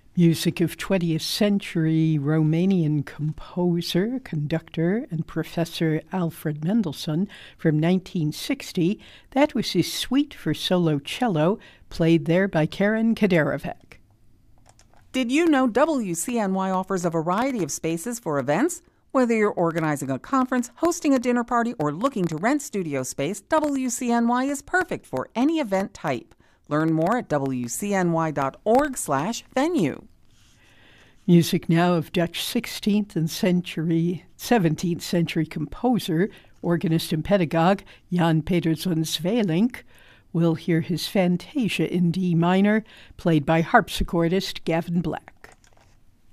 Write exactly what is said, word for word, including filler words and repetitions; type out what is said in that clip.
Music of twentieth century Romanian composer, conductor, and professor Alfred Mendelssohn from nineteen sixty. That was his suite for solo cello, played there by Karen Kaderovec. Did you know W C N Y offers a variety of spaces for events? Whether you're organizing a conference, hosting a dinner party, or looking to rent studio space, W C N Y is perfect for any event type. Learn more at W C N Y dot org slash venue. Music now of Dutch sixteenth and century, seventeenth century composer, organist and pedagogue Jan Pedersen Sweelinck. We'll hear his Fantasia in D minor, played by harpsichordist Gavin Black.